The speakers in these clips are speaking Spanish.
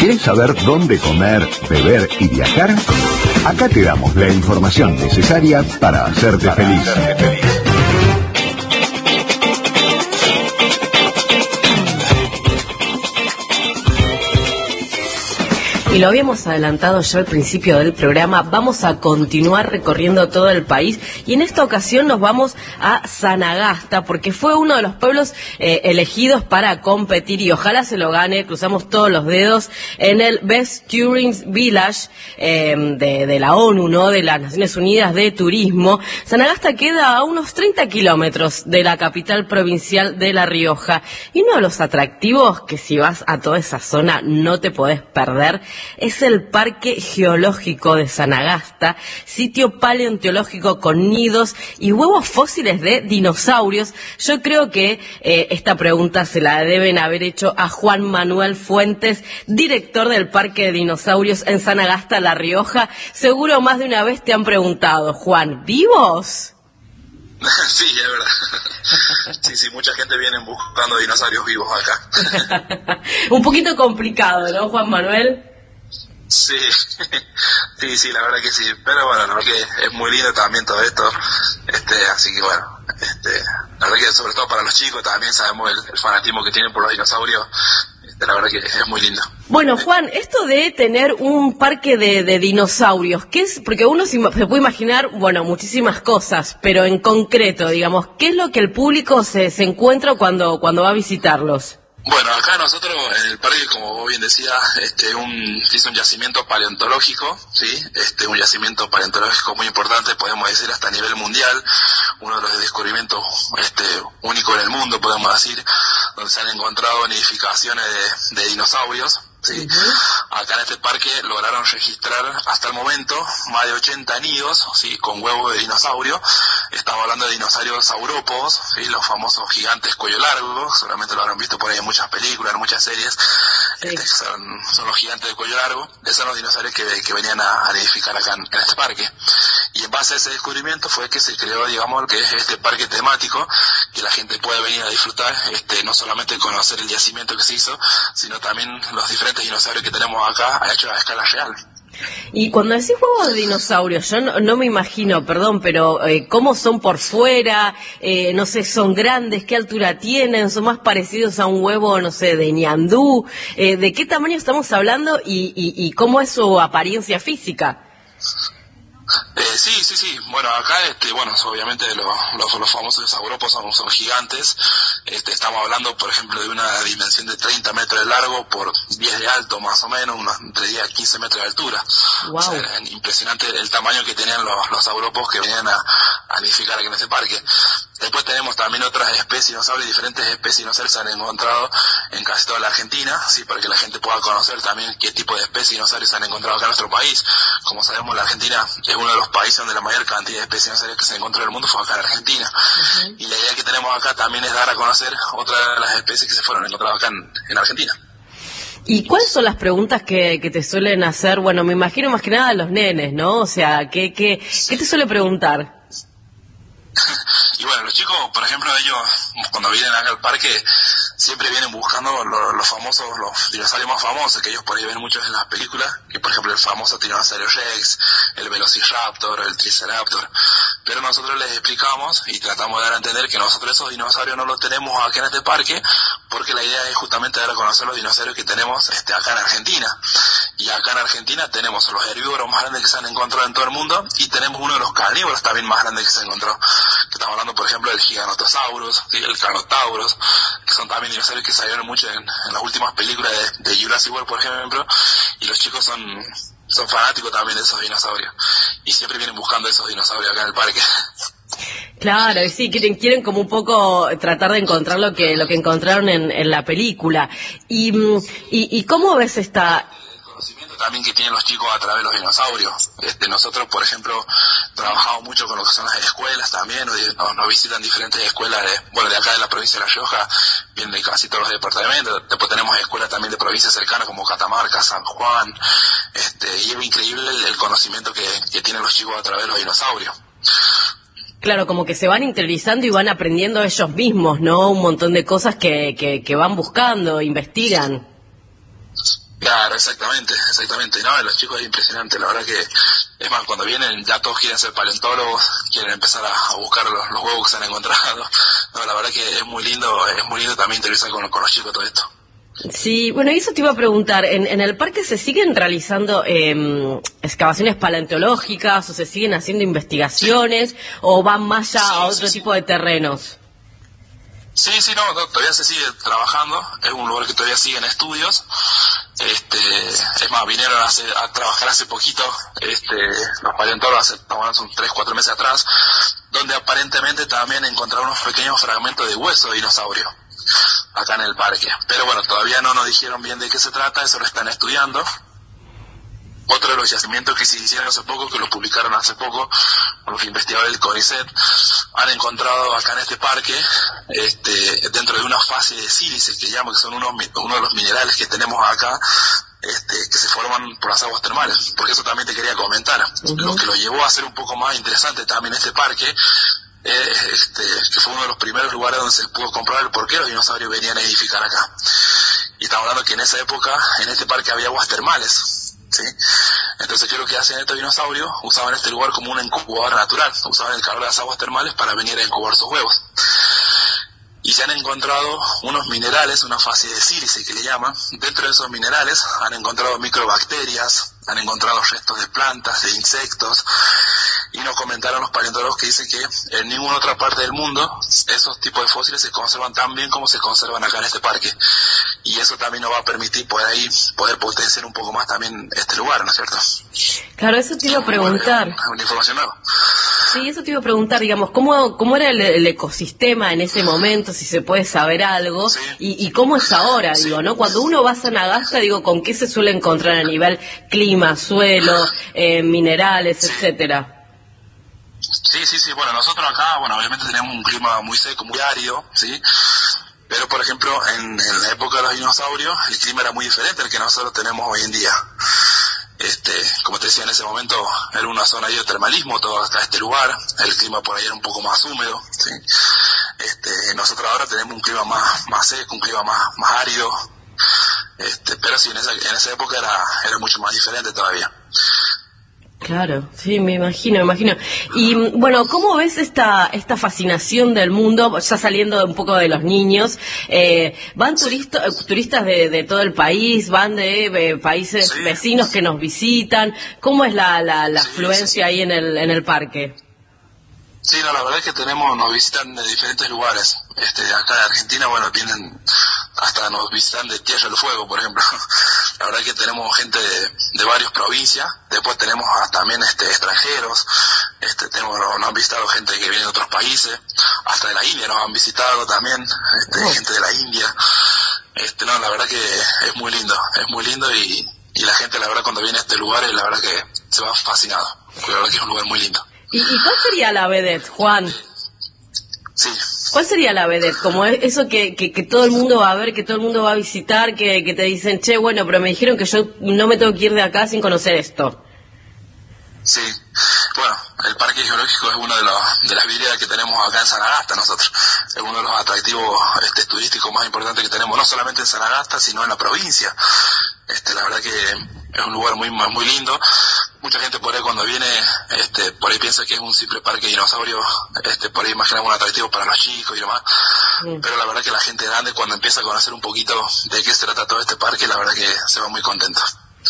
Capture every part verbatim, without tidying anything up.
¿Querés saber dónde comer, beber y viajar? Acá te damos la información necesaria para hacerte para feliz. Hacerte feliz. Y lo habíamos adelantado ya al principio del programa, vamos a continuar recorriendo todo el país y en esta ocasión nos vamos a Sanagasta porque fue uno de los pueblos eh, elegidos para competir y ojalá se lo gane, cruzamos todos los dedos, en el Best Tourism Village eh, de, de la ONU, ¿no? De las Naciones Unidas de Turismo. Sanagasta queda a unos treinta kilómetros de la capital provincial de La Rioja y uno de los atractivos que si vas a toda esa zona no te podés perder es el Parque Geológico de Sanagasta, sitio paleontológico con nidos y huevos fósiles de dinosaurios. Yo creo que eh, esta pregunta se la deben haber hecho a Juan Manuel Fuentes, director del Parque de Dinosaurios en Sanagasta, La Rioja. Seguro más de una vez te han preguntado, Juan, ¿vivos? Sí, es verdad. Sí, sí, mucha gente viene buscando dinosaurios vivos acá. Un poquito complicado, ¿no, Juan Manuel? Sí, sí, sí, la verdad que sí, pero bueno, la verdad que es muy lindo también todo esto, este, así que bueno, este, la verdad que sobre todo para los chicos también sabemos el, el fanatismo que tienen por los dinosaurios, este, la verdad que es muy lindo. Bueno, Juan, esto de tener un parque de, de dinosaurios, ¿qué es? Porque uno se, se puede imaginar, bueno, muchísimas cosas, pero en concreto, digamos, ¿qué es lo que el público se, se encuentra cuando, cuando va a visitarlos? Bueno, acá nosotros en el parque, como vos bien decías, este, un, es un yacimiento paleontológico, sí, este, un yacimiento paleontológico muy importante, podemos decir hasta a nivel mundial, uno de los descubrimientos, este, únicos en el mundo, podemos decir, donde se han encontrado nidificaciones de, de dinosaurios. Sí. Uh-huh. Acá en este parque lograron registrar hasta el momento más de ochenta nidos, sí, con huevos de dinosaurio. Estamos hablando de dinosaurios saurópodos, sí, los famosos gigantes cuello largo, seguramente lo habrán visto por ahí en muchas películas, en muchas series. Sí. Este, son, son los gigantes de cuello largo. Esos son los dinosaurios que, que venían a, a nidificar acá en, en este parque. Y en base a ese descubrimiento fue que se creó, digamos, que es este parque temático, que la gente puede venir a disfrutar, este, no solamente conocer el yacimiento que se hizo, sino también los diferentes dinosaurios que tenemos acá hechos a escala real. Y cuando decís huevos de dinosaurios, yo no, no me imagino, perdón, pero eh, ¿cómo son por fuera? Eh, no sé, ¿son grandes? ¿Qué altura tienen? ¿Son más parecidos a un huevo, no sé, de ñandú? Eh, ¿De qué tamaño estamos hablando y, y, y cómo es su apariencia física? Eh, sí, sí, sí. Bueno, acá, este, bueno, obviamente los, los, los famosos saurópodos son, son gigantes. Este, estamos hablando, por ejemplo, de una dimensión de treinta metros de largo por diez de alto, más o menos, unos, entre diez a quince metros de altura. Wow. O sea, era impresionante el tamaño que tenían los, los saurópodos que venían a, a nidificar aquí en este parque. Después tenemos también otras especies de dinosaurios, diferentes especies de dinosaurios se han encontrado en casi toda la Argentina, sí, para que la gente pueda conocer también qué tipo de especies de dinosaurios se han encontrado acá en nuestro país. Como sabemos, la Argentina es uno de los países donde la mayor cantidad de especies de dinosaurios que se encontró en el mundo fue acá en Argentina. Uh-huh. Y la idea que tenemos acá también es dar a conocer otra de las especies que se fueron encontradas acá en, en Argentina. ¿Y cuáles son las preguntas que, que te suelen hacer? Bueno, me imagino más que nada los nenes, ¿no? O sea, ¿qué, qué, qué te suele preguntar? Y bueno, los chicos, por ejemplo, ellos cuando vienen acá al parque siempre vienen buscando los, los famosos, los dinosaurios más famosos, que ellos por ahí ven muchos en las películas, que por ejemplo el famoso Tiranosaurio Rex, el Velociraptor, el Triceratops, pero nosotros les explicamos y tratamos de dar a entender que nosotros esos dinosaurios no los tenemos acá en este parque, porque la idea es justamente dar a conocer los dinosaurios que tenemos este, acá en Argentina. Y acá en Argentina tenemos los herbívoros más grandes que se han encontrado en todo el mundo y tenemos uno de los carnívoros también más grandes que se encontró. Que estamos hablando, por ejemplo, del Giganotosaurus, ¿sí? El Carnotaurus, que son también dinosaurios que salieron mucho en, en las últimas películas de, de Jurassic World, por ejemplo, y los chicos son, son fanáticos también de esos dinosaurios. Y siempre vienen buscando esos dinosaurios acá en el parque. Claro, sí, quieren, quieren como un poco tratar de encontrar lo que, lo que encontraron en, en la película. Y, y, y ¿cómo ves esta... también que tienen los chicos a través de los dinosaurios? Este, nosotros, por ejemplo, trabajamos mucho con lo que son las escuelas también, nos, nos visitan diferentes escuelas de, bueno, de acá de la provincia de La Rioja, vienen de casi todos los departamentos. Después tenemos escuelas también de provincias cercanas como Catamarca, San Juan, este, y es increíble el, el conocimiento que, que tienen los chicos a través de los dinosaurios. Claro, como que se van interiorizando y van aprendiendo ellos mismos, ¿no? Un montón de cosas que, que, que van buscando, investigan. Claro, exactamente, exactamente. No, los chicos es impresionante, la verdad que, es más, cuando vienen ya todos quieren ser paleontólogos, quieren empezar a, a buscar los, los huevos que se han encontrado. No, la verdad que es muy lindo, es muy lindo también interesar con, con los chicos todo esto. Sí, bueno, eso te iba a preguntar, ¿en, en el parque se siguen realizando eh, excavaciones paleontológicas o se siguen haciendo investigaciones o van más ya Sí, a otro sí, tipo sí. de terrenos? Sí, sí, no, no, todavía se sigue trabajando, es un lugar que todavía sigue en estudios, este, es más, vinieron a, hacer, a trabajar hace poquito, este, los paleontólogos hace, bueno, son tres, cuatro meses atrás, donde aparentemente también encontraron unos pequeños fragmentos de hueso de dinosaurio, acá en el parque, pero bueno, todavía no nos dijeron bien de qué se trata, eso lo están estudiando. Otro de los yacimientos que se hicieron hace poco, que lo publicaron hace poco, los investigadores del CONICET, han encontrado acá en este parque, este, dentro de una fase de sílice que llaman, que son unos, uno de los minerales que tenemos acá, este, que se forman por las aguas termales, porque eso también te quería comentar. Uh-huh. Lo que lo llevó a ser un poco más interesante también este parque, eh, este, que fue uno de los primeros lugares donde se pudo comprobar el por qué los dinosaurios venían a edificar acá. Y estamos hablando que en esa época, en este parque había aguas termales. ¿Sí? Entonces, ¿qué es lo que hacen estos dinosaurios? Usaban este lugar como una incubadora natural, usaban el calor de las aguas termales para venir a incubar sus huevos. Y se han encontrado unos minerales, una fase de sílice que le llaman. Dentro de esos minerales han encontrado microbacterias, han encontrado restos de plantas, de insectos, y nos comentaron los paleontólogos que dicen que en ninguna otra parte del mundo esos tipos de fósiles se conservan tan bien como se conservan acá en este parque. Y eso también nos va a permitir poder ahí, poder potenciar un poco más también este lugar, ¿no es cierto? Claro, eso te iba a preguntar. Es una información nueva. Sí, eso te iba a preguntar, digamos, ¿cómo, cómo era el, el ecosistema en ese momento, si se puede saber algo? Sí. Y, y cómo es ahora, Sí. digo, ¿no? Cuando uno va a Sanagasta, digo, ¿con qué se suele encontrar a nivel clima, suelo, eh, minerales, Sí. etcétera? Sí, sí, sí, bueno, nosotros acá, bueno, obviamente tenemos un clima muy seco, muy árido, ¿sí? Pero, por ejemplo, en, en la época de los dinosaurios, el clima era muy diferente al que nosotros tenemos hoy en día. Este, como te decía, en ese momento era una zona de termalismo, todo hasta este lugar, el clima por ahí era un poco más húmedo, ¿sí? Este, nosotros ahora tenemos un clima más, más seco, un clima más, más árido, este, pero sí, en esa, en esa época era, era mucho más diferente todavía. Claro, sí, me imagino, me imagino. Y bueno, ¿cómo ves esta esta fascinación del mundo, ya saliendo un poco de los niños? Eh, ¿Van turista, turistas de, de todo el país? ¿Van de, de países Sí. vecinos que nos visitan? ¿Cómo es la, la, la Sí, afluencia sí. ahí en el en el parque? Sí, no, la verdad es que tenemos, nos visitan de diferentes lugares. Este, de acá de Argentina, bueno, vienen, hasta nos visitan de Tierra del Fuego, por ejemplo. La verdad es que tenemos gente de, de varias provincias. Después tenemos hasta también este, extranjeros. Este, tenemos, nos han visitado gente que viene de otros países. Hasta de la India nos han visitado también, este, Oh. gente de la India. Este, no, la verdad que es muy lindo, es muy lindo y, y la gente, la verdad, cuando viene a este lugar, la verdad que se va fascinado. Porque la verdad que es un lugar muy lindo. ¿Y, y cuál sería la vedette, Juan? Sí. ¿Cuál sería la vedette? Como es- eso que, que, que todo el mundo va a ver, que todo el mundo va a visitar, que, que te dicen, che, bueno, pero me dijeron que yo no me tengo que ir de acá sin conocer esto. Sí, bueno, el parque geológico es una de, los, de las vidrieras que tenemos acá en Sanagasta nosotros. Es uno de los atractivos este, turísticos más importantes que tenemos, no solamente en Sanagasta, sino en la provincia. Este, la verdad que es un lugar muy muy lindo. Mucha gente por ahí cuando viene, este, por ahí piensa que es un simple parque de dinosaurios, este, por ahí imaginamos un atractivo para los chicos y demás. Mm. Pero la verdad que la gente grande cuando empieza a conocer un poquito de qué se trata todo este parque, la verdad que se va muy contento.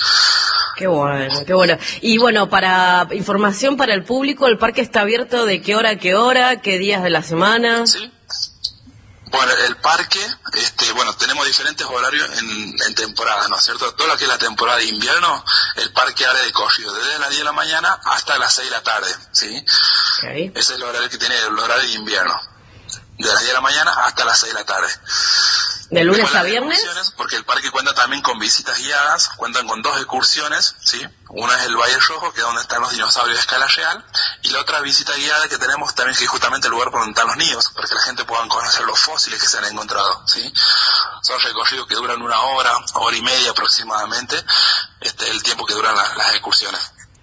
Qué bueno, qué bueno. Y bueno, para información para el público, ¿el parque está abierto de qué hora a qué hora, qué días de la semana? Sí. Bueno, el parque, este, bueno, tenemos diferentes horarios en, en temporada, ¿no es cierto? Toda lo que es la temporada de invierno, el parque abre de corrido, desde las diez de la mañana hasta las seis de la tarde, ¿sí? Okay. Ese es el horario que tiene, el horario de invierno, de las diez de la mañana hasta las seis de la tarde. ¿De lunes Después a las viernes? excursiones, porque el parque cuenta también con visitas guiadas, cuentan con dos excursiones, ¿sí? Una es el Valle Rojo, que es donde están los dinosaurios de escala real, y la otra visita guiada que tenemos también, que es justamente el lugar por donde están los nidos, para que la gente pueda conocer los fósiles que se han encontrado, ¿sí? Son recorridos que duran una hora, hora y media aproximadamente, este el tiempo que duran la, las excursiones.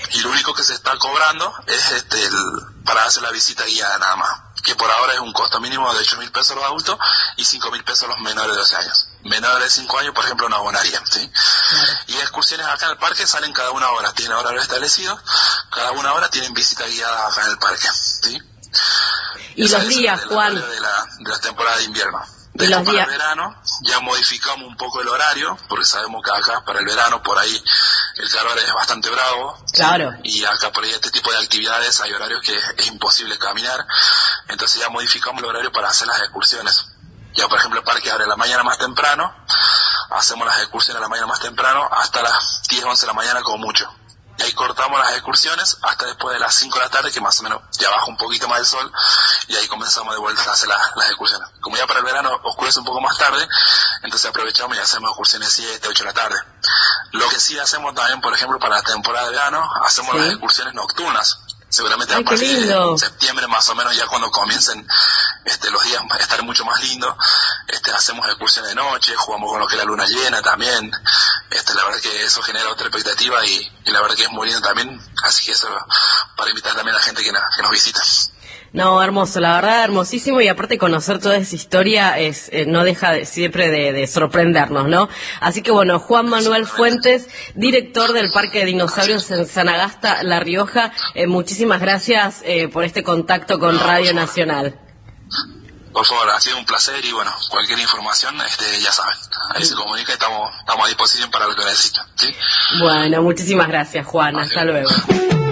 y lo único que se está cobrando es este el, para hacer la visita guiada nada más, que por ahora es un costo mínimo de ocho mil pesos los adultos y cinco mil pesos los menores de doce años. Menores de cinco años, por ejemplo, no abonarían, ¿sí? Claro. Y excursiones acá en el parque salen cada una hora, tienen horario establecido, cada una hora tienen visita guiada acá en el parque, ¿sí? Y los días, Juan. De la, de la temporada de invierno. Y los días. Para el verano ya modificamos un poco el horario, porque sabemos que acá para el verano por ahí el calor es bastante bravo. Claro. ¿sí? Y acá por ahí este tipo de actividades hay horarios que es imposible caminar, entonces ya modificamos el horario para hacer las excursiones. Ya por ejemplo el parque abre la mañana más temprano, hacemos las excursiones a la mañana más temprano hasta las diez, once de la mañana como mucho. Y ahí cortamos las excursiones hasta después de las cinco de la tarde, que más o menos ya baja un poquito más el sol, y ahí comenzamos de vuelta a hacer las, las excursiones. Como ya para el verano oscurece un poco más tarde, entonces aprovechamos y hacemos excursiones siete, ocho de la tarde. Lo que sí hacemos también, por ejemplo, para la temporada de verano, hacemos ¿sí? las excursiones nocturnas. Seguramente Ay, a partir de septiembre más o menos, ya cuando comiencen este, los días a estar mucho más lindos, este, hacemos excursiones de noche, jugamos con lo que es la luna llena también. Este, la verdad que eso genera otra expectativa y, y la verdad que es muy lindo también, así que eso para invitar también a la gente que, na, que nos visita. No, hermoso, la verdad hermosísimo, y aparte conocer toda esa historia es eh, no deja de, siempre de, de sorprendernos, ¿no? Así que bueno, Juan Manuel Fuentes, director del Parque de Dinosaurios en Sanagasta, La Rioja, eh, muchísimas gracias eh, por este contacto con Radio Nacional. Por favor, ha sido un placer y bueno, cualquier información, este, ya saben, ahí sí. se comunica y estamos, estamos a disposición para lo que necesiten, ¿sí? Bueno, muchísimas gracias, Juan, hasta luego.